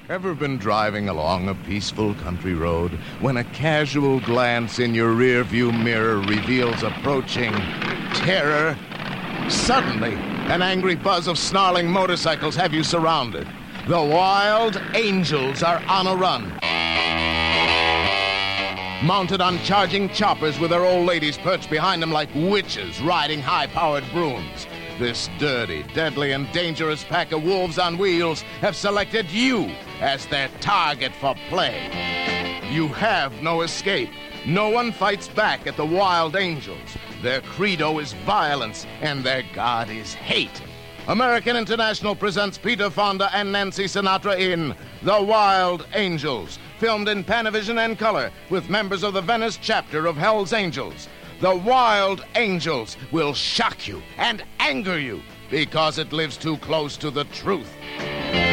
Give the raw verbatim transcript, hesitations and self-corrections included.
Ever been driving along a peaceful country road when a casual glance in your rearview mirror reveals approaching terror? Suddenly, an angry buzz of snarling motorcycles have you surrounded. The Wild Angels are on a run. Mounted on charging choppers with their old ladies perched behind them like witches riding high-powered brooms. This dirty, deadly, and dangerous pack of wolves on wheels have selected you as their target for play. You have no escape. No one fights back at the Wild Angels. Their credo is violence, and their god is hate. American International presents Peter Fonda and Nancy Sinatra in The Wild Angels, filmed in Panavision and color with members of the Venice chapter of Hell's Angels. The Wild Angels will shock you and anger you because it lives too close to the truth.